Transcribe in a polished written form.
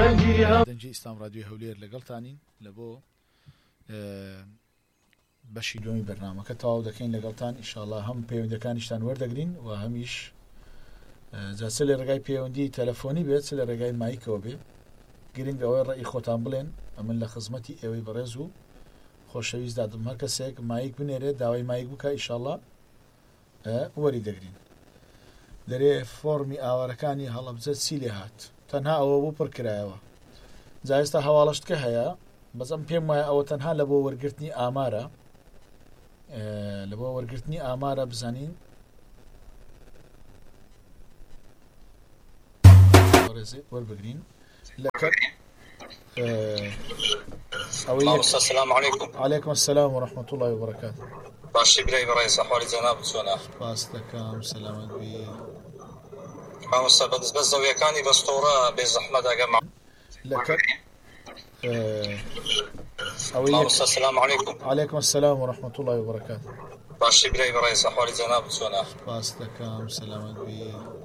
دەنجی ئیسلام رادیۆی هەولێر لەگەڵتانین لە بۆ بەشی دومی بەرنامەکە تەواو دەکەین لەگەڵتان ئینشاءالله هەم پەیوەندیەکانیشتان وەردەگرین و هەمیش جا لە ڕێگای پەیوەندی تەلەفۆنی بێت لە ڕێگای مایکەوە بێ گرنگ ئەوەی ڕێی خۆتان بڵێن ئەمن لە خزمەتی ئێوەی بەڕێز و خۆشەویست دادم هەر کەسێک مایک بنێرێت داوای مایک بکە ئینشاءالله وەری دەگرین. دەرێ فۆرمی ئاوارەکانی هەڵەبجە چی لێ هات تەنها ئەوە بۆ پڕکرایەوە جا ئێستا هەواڵەشتکە هەیە بەزەم پێم وایە ئەوە تەنها لە بۆ وەرگرتنی ئامارە لە بۆ وەرگرتنی ئامارە بزانین وەربگرین السلام عليكم. عليكم السلام ورحمة الله وبركاته. باشي براي برئيس أحوالي جناب سونا باستكام سلامت بي خامسة بالنسبة للزاوية كاني بسطورة بزحمة جمع لك السلام عليكم. عليكم السلام ورحمة الله وبركاته. باشي براي برئيس أحوالي جناب سونا باستكام سلامت بي